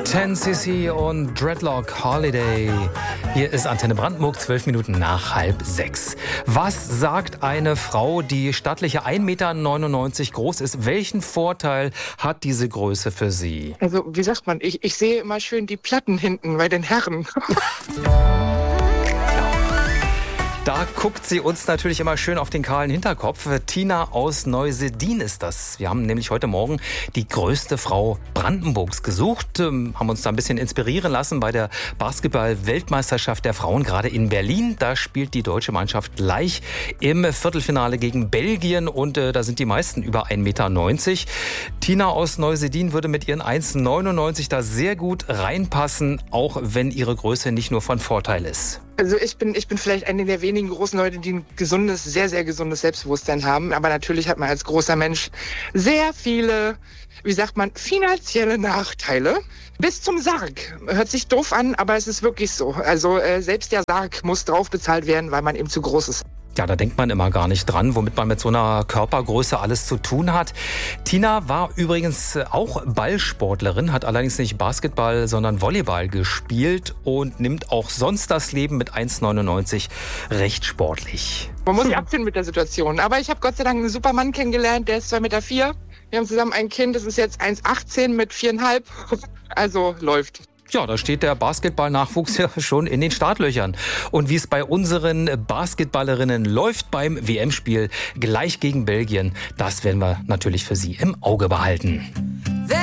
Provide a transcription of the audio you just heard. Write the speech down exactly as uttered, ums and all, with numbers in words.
ten C C und Dreadlock Holiday. Hier ist Antenne Brandenburg, zwölf Minuten nach halb sechs. Was sagt eine Frau, die stattliche ein Meter neunundneunzig groß ist? Welchen Vorteil hat diese Größe für sie? Also, wie sagt man, ich, ich sehe immer schön die Platten hinten bei den Herren. Da guckt sie uns natürlich immer schön auf den kahlen Hinterkopf. Tina aus Neuseedin ist das. Wir haben nämlich heute Morgen die größte Frau Brandenburgs gesucht, haben uns da ein bisschen inspirieren lassen bei der Basketball-Weltmeisterschaft der Frauen, gerade in Berlin. Da spielt die deutsche Mannschaft gleich im Viertelfinale gegen Belgien und äh, da sind die meisten über ein Meter neunzig. Tina aus Neuseedin würde mit ihren eins neunundneunzig da sehr gut reinpassen, auch wenn ihre Größe nicht nur von Vorteil ist. Also ich bin, ich bin vielleicht eine der wenigen großen Leute, die ein gesundes, sehr, sehr gesundes Selbstbewusstsein haben. Aber natürlich hat man als großer Mensch sehr viele, wie sagt man, finanzielle Nachteile. Bis zum Sarg. Hört sich doof an, aber es ist wirklich so. Also äh, selbst der Sarg muss drauf bezahlt werden, weil man eben zu groß ist. Ja, da denkt man immer gar nicht dran, womit man mit so einer Körpergröße alles zu tun hat. Tina war übrigens auch Ballsportlerin, hat allerdings nicht Basketball, sondern Volleyball gespielt und nimmt auch sonst das Leben mit eins neunundneunzig recht sportlich. Man muss sich abfinden mit der Situation. Aber ich habe Gott sei Dank einen super Mann kennengelernt, der ist zwei Meter vier. Wir haben zusammen ein Kind, das ist jetzt eins achtzehn mit viereinhalb. Also läuft. Ja, da steht der Basketball-Nachwuchs ja schon in den Startlöchern. Und wie es bei unseren Basketballerinnen läuft beim W M-Spiel gleich gegen Belgien, das werden wir natürlich für Sie im Auge behalten.